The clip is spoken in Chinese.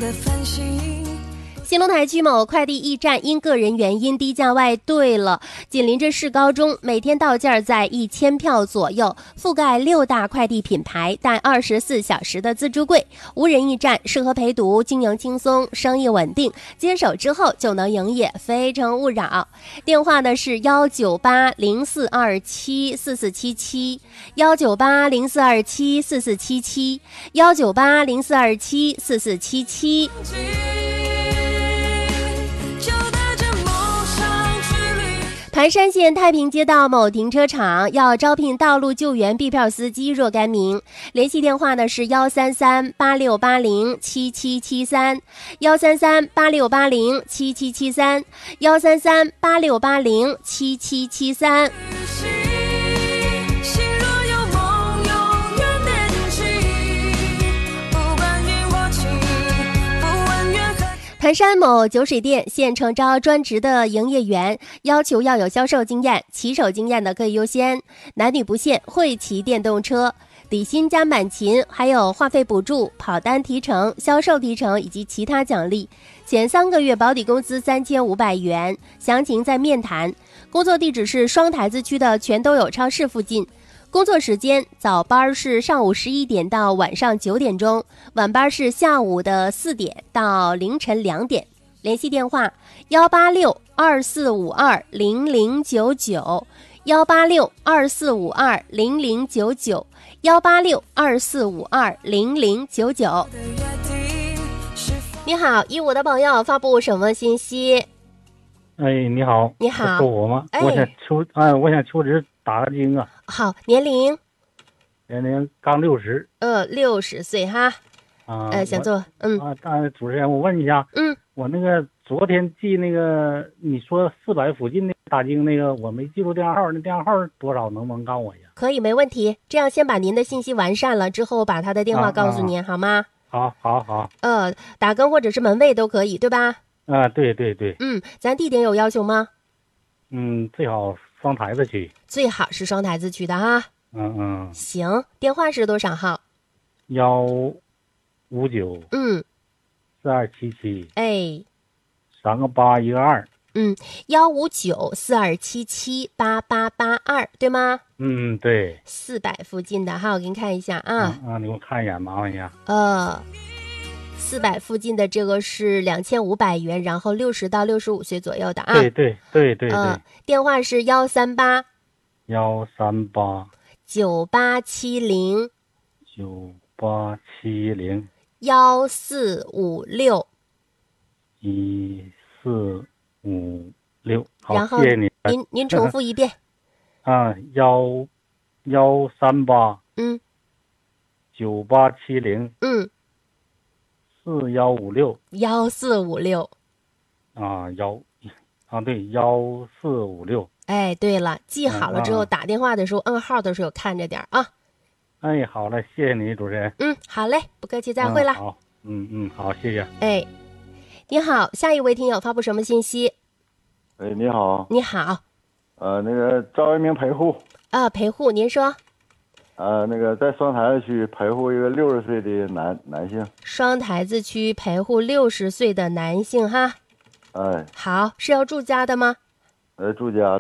兴隆台区某快递驿站因个人原因低价外兑了，紧邻着市高中，每天到件在1000票左右，覆盖6大快递品牌，带24小时的自助柜，无人驿站，适合陪读，经营轻松，生意稳定，接手之后就能营业，非诚勿扰。电话呢是19804274477，19804274477，19804274477。盘山县太平街道某停车场要招聘道路救援避票司机若干名，联系电话呢是13386807773，13386807773，13386807773。盘山某酒水店现诚招专职的营业员，要求要有销售经验，骑手经验的可以优先，男女不限，会骑电动车，底薪加满勤，还有话费补助、跑单提成、销售提成以及其他奖励。前3个月保底工资3500元，详情在面谈。工作地址是双台子区的全都有超市附近。工作时间，早班是上午11点到晚上9点钟，晚班是下午的4点到凌晨2点。联系电话186-2452-0099，186-2452-0099，186-2452-0099。你好，一五的朋友发布什么信息？ 哎，你好， 你好， 是我吗？我想求职打个精啊。 好，年龄刚60。 60岁哈。想做主持人，我问一下，我那个昨天寄那个你说400附近的打精那个，我没记住电话号，那电话号多少？能不能告诉我一下？ 可以，没问题。这样先把您的信息完善了之后，把他的电话告诉您，好吗？ 好。 打更或者是门卫都可以，对吧？ 对。 咱地点有要求吗？ 最好双台子区。 最好是双台子区的哈。行，电话是多少号 ？159。4277。 哎 ，3个81个2。 15942778882，对吗？ 对。 400附近的哈，我给你看一下啊。 你给我看一眼，麻烦一下。 400附近的这个是2500元，然后60到65岁左右的啊。 对。 电话是138 9870 1456 1456。好， 谢谢谢你。 您重复一遍。 138 9870 4156 1456。 对，1456。 哎，对了，记好了之后打电话的时候摁号的时候看着点啊。 哎，好嘞，谢谢你，主持人。 好嘞，不客气，再会了。 好，好，谢谢。 哎，你好，下一位听友发布什么信息？ 你好。 你好。 那个招一名陪护。 陪护，您说。 那个在双台子区陪护一个60岁的男性。 双台子区陪护60岁的男性哈。 哎。 好，是要住家的吗？ 住家。